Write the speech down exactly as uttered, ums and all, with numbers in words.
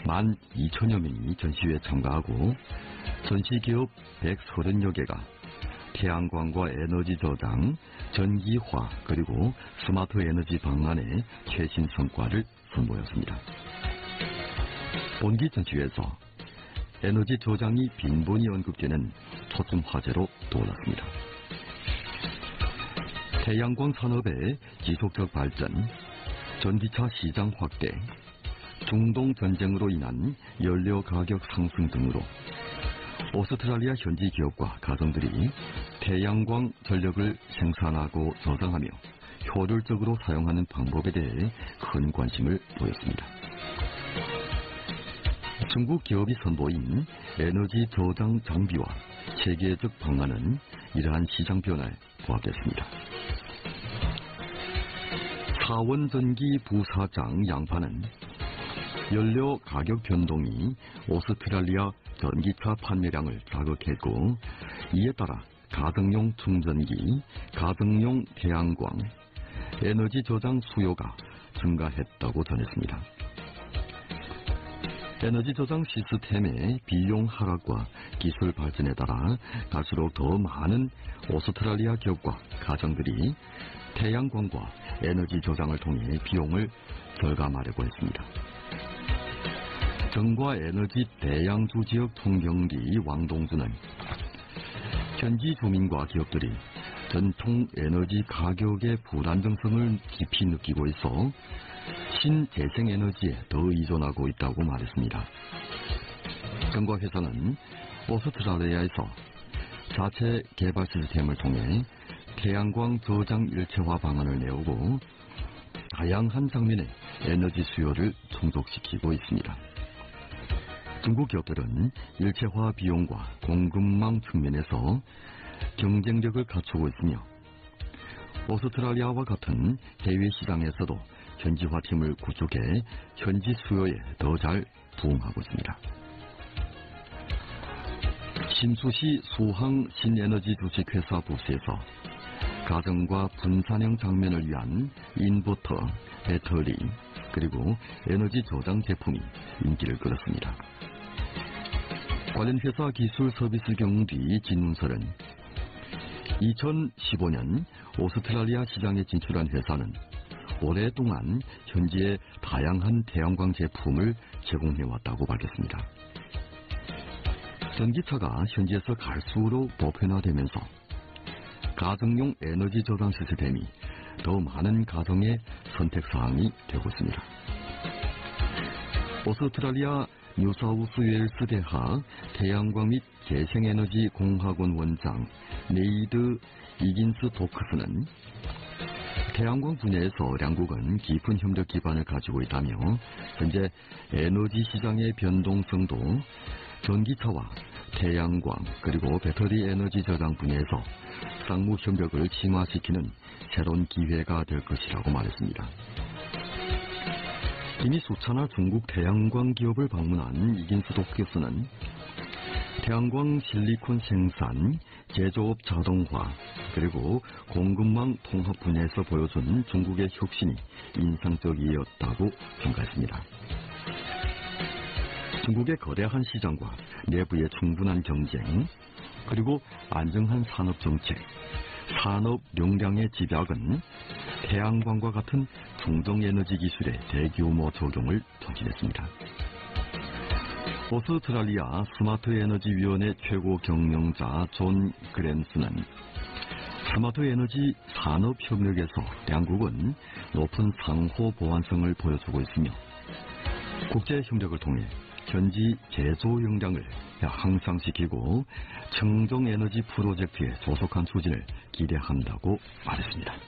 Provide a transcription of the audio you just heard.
만 이천여 명이 전시회에 참가하고 전시기업 백삼십여 개가 태양광과 에너지 저장, 전기화 그리고 스마트 에너지 방안의 최신 성과를 선보였습니다. 본기 전시회에서 에너지 저장이 빈번히 언급되는 초점 화제로 떠올랐습니다. 태양광 산업의 지속적 발전, 전기차 시장 확대, 중동 전쟁으로 인한 연료 가격 상승 등으로 오스트랄리아 현지 기업과 가정들이 태양광 전력을 생산하고 저장하며 효율적으로 사용하는 방법에 대해 큰 관심을 보였습니다. 중국 기업이 선보인 에너지 저장 장비와 체계적 방안은 이러한 시장 변화에 부합됐습니다. 사원전기 부사장 양파는 연료 가격 변동이 오스트랄리아 전기차 판매량을 자극했고, 이에 따라 가정용 충전기, 가정용 태양광, 에너지 저장 수요가 증가했다고 전했습니다. 에너지 저장 시스템의 비용 하락과 기술 발전에 따라 갈수록 더 많은 오스트랄리아 기업과 가정들이 태양광과 에너지 저장을 통해 비용을 절감하려고 했습니다. 정과 에너지 대양주 지역 총경리 왕동주는 현지 주민과 기업들이 전통 에너지 가격의 불안정성을 깊이 느끼고 있어 신재생에너지에 더 의존하고 있다고 말했습니다. 정과 회사는 오스트랄리아에서 자체 개발 시스템을 통해 태양광 저장 일체화 방안을 내오고 다양한 장면의 에너지 수요를 충족시키고 있습니다. 중국 기업들은 일체화 비용과 공급망 측면에서 경쟁력을 갖추고 있으며 오스트랄리아와 같은 해외 시장에서도 현지화 팀을 구축해 현지 수요에 더 잘 부응하고 있습니다. 신수시 수항 신에너지 주식회사 부스에서 가정과 분산형 장면을 위한 인버터, 배터리, 그리고 에너지 저장 제품이 인기를 끌었습니다. 관련 회사 기술 서비스 경리 진문설은 이천십오 년 오스트랄리아 시장에 진출한 회사는 오랫동안 현지에 다양한 태양광 제품을 제공해왔다고 밝혔습니다. 전기차가 현지에서 갈수록 보편화되면서 가정용 에너지 저장 시스템이 더 많은 가정의 선택사항이 되고 있습니다. 오스트랄리아 뉴사우스웨일스 대학 태양광 및 재생에너지 공학원 원장 네이드 이긴스 도크스는 태양광 분야에서 양국은 깊은 협력 기반을 가지고 있다며 현재 에너지 시장의 변동성도 전기차와 태양광 그리고 배터리 에너지 저장 분야에서 상무 협력을 심화시키는 새로운 기회가 될 것이라고 말했습니다. 이미 수차나 중국 태양광 기업을 방문한 이긴스 도크스는 태양광 실리콘 생산, 제조업 자동화, 그리고 공급망 통합 분야에서 보여준 중국의 혁신이 인상적이었다고 평가했습니다. 중국의 거대한 시장과 내부의 충분한 경쟁, 그리고 안정한 산업 정책, 산업 용량의 집약은 태양광과 같은 중동 에너지 기술의 대규모 적용을 촉진했습니다. 오스트랄리아 스마트 에너지 위원회 최고 경영자 존 그랜스는 스마트 에너지 산업 협력에서 양국은 높은 상호 보완성을 보여주고 있으며 국제 협력을 통해 현지 제조 역량을 향상시키고 청정 에너지 프로젝트의 조속한 추진을 기대한다고 말했습니다.